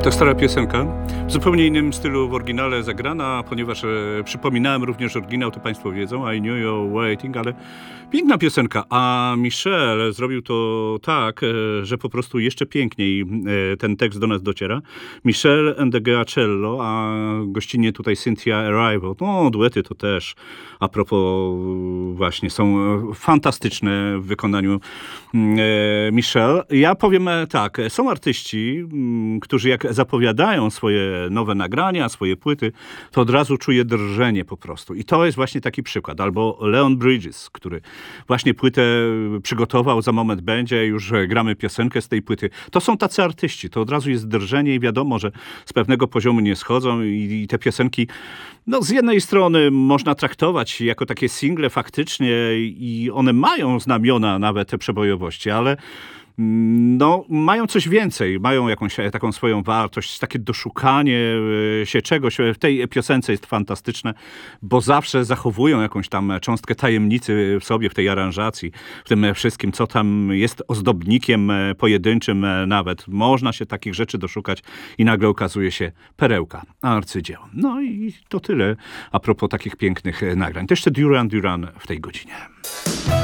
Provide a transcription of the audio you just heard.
To stara piosenka, w zupełnie innym stylu w oryginale zagrana, ponieważ przypominałem również oryginał, to Państwo wiedzą, I Knew You Were Waiting, ale piękna piosenka, a Michel zrobił to tak, że po prostu jeszcze piękniej ten tekst do nas dociera. Michel and the Geacello, a gościnnie tutaj Cynthia Erivo. No, duety to też, a propos właśnie, są fantastyczne w wykonaniu Michel. Ja powiem tak, są artyści, którzy jak zapowiadają swoje nowe nagrania, swoje płyty, to od razu czuję drżenie po prostu. I to jest właśnie taki przykład. Albo Leon Bridges, który właśnie płytę przygotował, za moment będzie, już gramy piosenkę z tej płyty. To są tacy artyści, to od razu jest drżenie i wiadomo, że z pewnego poziomu nie schodzą i te piosenki, no z jednej strony można traktować jako takie single faktycznie i one mają znamiona nawet przebojowości, ale no, mają coś więcej, mają jakąś taką swoją wartość, takie doszukanie się czegoś w tej piosence jest fantastyczne, bo zawsze zachowują jakąś tam cząstkę tajemnicy w sobie, w tej aranżacji, w tym wszystkim, co tam jest ozdobnikiem pojedynczym nawet. Można się takich rzeczy doszukać i nagle okazuje się perełka, arcydzieło. No i to tyle a propos takich pięknych nagrań. To jeszcze Duran Duran w tej godzinie.